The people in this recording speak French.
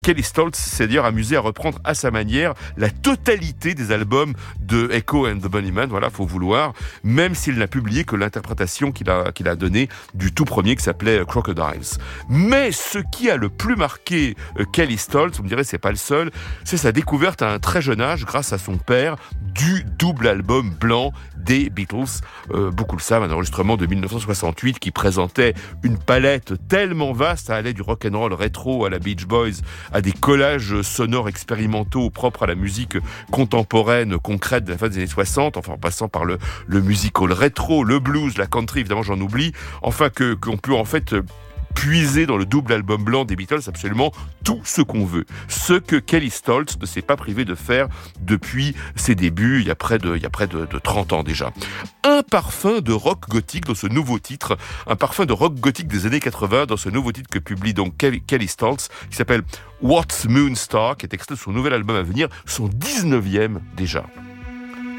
Kelly Stoltz s'est d'ailleurs amusé à reprendre à sa manière la totalité des albums de Echo and the Bunnymen, voilà, faut vouloir, même s'il n'a publié que l'interprétation qu'il a donnée du tout premier qui s'appelait Crocodiles. Mais ce qui a le plus marqué Kelly Stoltz, vous me direz c'est pas le seul, c'est sa découverte à un très jeune âge, grâce à son père, du double album blanc des Beatles. Beaucoup le savent, un enregistrement de 1968 qui présentait une palette tellement vaste, ça allait du rock'n'roll rétro à la Beach Boys, à des collages sonores expérimentaux propres à la musique contemporaine, concrète de la fin des années 60, enfin en passant par le musical rétro, le blues, la country, évidemment j'en oublie, enfin qu'on peut en fait puiser dans le double album blanc des Beatles absolument tout ce qu'on veut. Ce que Kelly Stoltz ne s'est pas privé de faire depuis ses débuts, il y a près de 30 ans déjà. Un parfum de rock gothique dans ce nouveau titre, un parfum de rock gothique des années 80 dans ce nouveau titre que publie donc Kelly Stoltz, qui s'appelle What's Moonstar, qui est extrait de son nouvel album à venir, son 19e déjà.